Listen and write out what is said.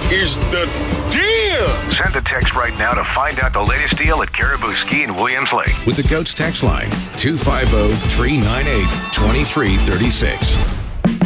is the deal. Send a text right now to find out the latest deal at Caribou Ski in Williams Lake. With the GOATS text line, 250-398-2336.